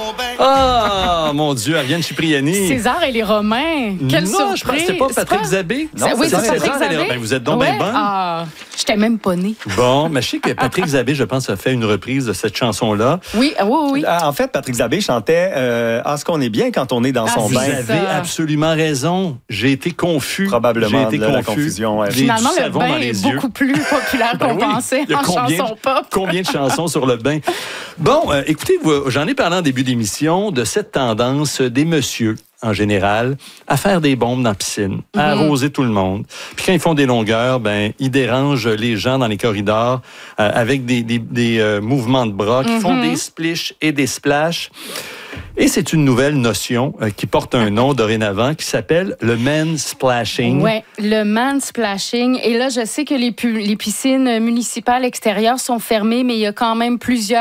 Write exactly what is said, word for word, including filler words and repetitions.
Ah, mon Dieu, Ariane Cipriani. César et les Romains. Quelle non, surprise. je pense que c'est pas Patrick Zabé. Non, oui, c'est Patrick César et les- Zabé. Ben, vous êtes donc ouais. bien bonne. Ah, j'étais même pas née. Bon, mais je sais que Patrick Zabé, je pense, a fait une reprise de cette chanson-là. Oui, oui, oui. Ah, En fait, Patrick Zabé chantait euh, Ah, ce qu'on est bien quand on est dans Ah, son c'est bain. Vous avez ça. absolument raison. J'ai été confus. Probablement, J'ai été de la confus. confusion, ouais. J'ai Finalement, du le savon bain dans est les yeux. beaucoup plus populaire Ben qu'on oui. pensait Il y a en combien, chanson pop. Combien de chansons sur le bain? Bon, euh, écoutez, vous, j'en ai parlé en début d'émission de cette tendance des messieurs, en général, à faire des bombes dans la piscine, à Mm-hmm. arroser tout le monde. Puis quand ils font des longueurs, ben ils dérangent les gens dans les corridors euh, avec des, des, des euh, mouvements de bras qui Mm-hmm. font des splishs et des splashs. Et c'est une nouvelle notion euh, qui porte un nom dorénavant qui s'appelle le mansplashing. Oui, le mansplashing. Et là, je sais que les, pu- les piscines municipales extérieures sont fermées, mais il y a quand même plusieurs